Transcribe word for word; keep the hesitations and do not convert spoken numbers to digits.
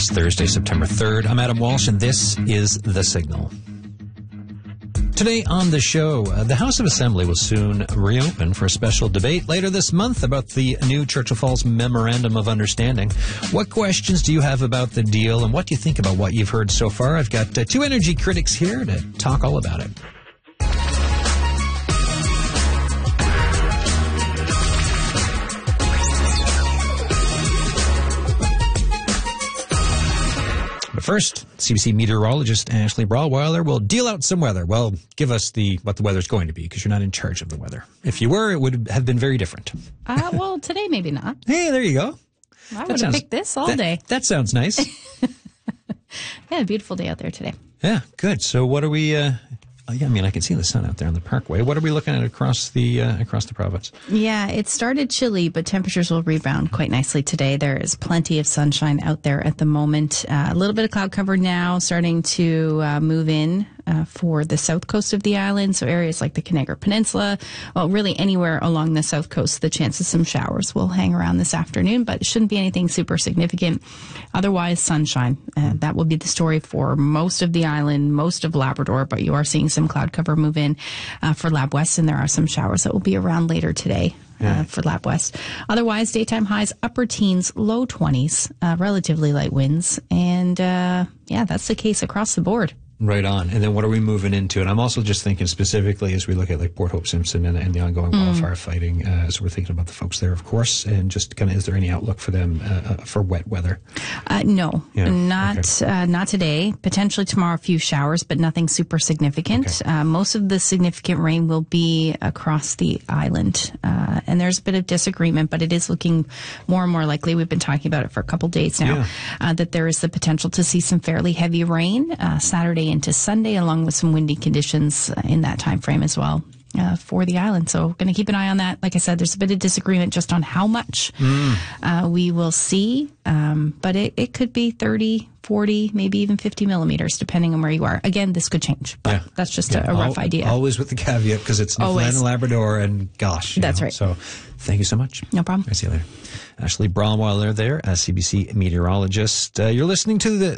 is Thursday, September third. I'm Adam Walsh, and this is The Signal. Today on the show, uh, the House of Assembly will soon reopen for a special debate later this month about the new Churchill Falls Memorandum of Understanding. What questions do you have about the deal, and what do you think about what you've heard so far? I've got uh, two energy critics here to talk all about it. But first, C B C meteorologist Ashley Brawlweiler will deal out some weather. Well, give us the what the weather's going to be, because you're not in charge of the weather. If you were, it would have been very different. Uh, well, today maybe not. Hey, there you go. I would have picked this all that, day. That sounds nice. Yeah, a beautiful day out there today. Yeah, good. So what are we... Uh, Oh, yeah, I mean, I can see the sun out there on the parkway. What are we looking at across the uh, across the province? Yeah, it started chilly, but temperatures will rebound quite nicely today. There is plenty of sunshine out there at the moment. Uh, a little bit of cloud cover now, starting to uh, move in uh, for the south coast of the island. So areas like the Conagra Peninsula, well, really anywhere along the south coast, the chance of some showers will hang around this afternoon, but it shouldn't be anything super significant. Otherwise, sunshine. Uh, that will be the story for most of the island, most of Labrador, but you are seeing some cloud cover move in uh, for Lab West, and there are some showers that will be around later today uh, yeah. for Lab West. Otherwise, daytime highs, upper teens, low twenties, uh, relatively light winds, and uh, yeah, that's the case across the board. Right on. And then what are we moving into? And I'm also just thinking specifically as we look at like Port Hope Simpson and, and the ongoing mm. wildfire fighting. Uh, so we're thinking about the folks there, of course, and just kind of, is there any outlook for them uh, for wet weather? Uh, no, yeah. not okay. uh, not today. Potentially tomorrow, a few showers, but nothing super significant. Okay. Uh, most of the significant rain will be across the island. Uh, and there's a bit of disagreement, but it is looking more and more likely. We've been talking about it for a couple days now, yeah. uh, that there is the potential to see some fairly heavy rain uh, Saturday into Sunday, along with some windy conditions in that time frame as well uh, for the island. So going to keep an eye on that. Like I said, there's a bit of disagreement just on how much mm. uh, we will see, um, but it, it could be thirty, forty, maybe even fifty millimeters, depending on where you are. Again, this could change, but yeah. that's just yeah. a, a rough Al- idea. Always with the caveat, because it's Newfoundland and Labrador, and gosh. That's know, right. So thank you so much. No problem. I'll see you later. Ashley Brawlweiler there, a C B C meteorologist. Uh, you're listening to the